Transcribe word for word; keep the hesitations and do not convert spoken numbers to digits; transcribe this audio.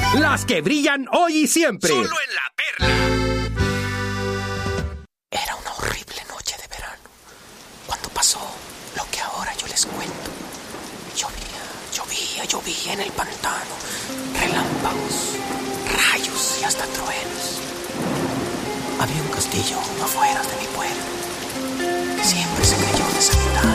Las que brillan hoy y siempre. Solo en La Perla. Era una horrible noche de verano cuando pasó lo que ahora yo les cuento. Llovía, llovía, llovía en el pantano. Relámpagos, rayos y hasta truenos. Había un castillo afuera de mi pueblo que siempre se creyó deshabitado.